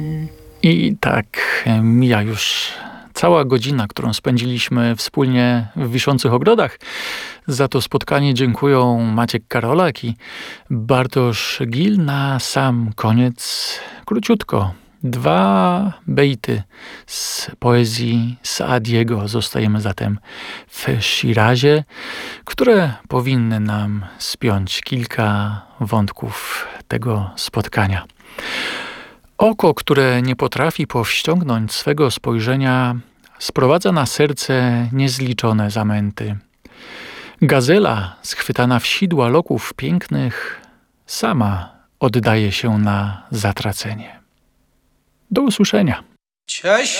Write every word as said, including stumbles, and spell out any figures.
I tak mija już cała godzina, którą spędziliśmy wspólnie w Wiszących Ogrodach. Za to spotkanie dziękują Maciek Karolak i Bartosz Gil. Na sam koniec króciutko dwa bejty z poezji Saadiego. Zostajemy zatem w Szirazie, które powinny nam spiąć kilka wątków tego spotkania. Oko, które nie potrafi powściągnąć swego spojrzenia, sprowadza na serce niezliczone zamęty. Gazela, schwytana w sidła loków pięknych, sama oddaje się na zatracenie. Do usłyszenia. Cześć!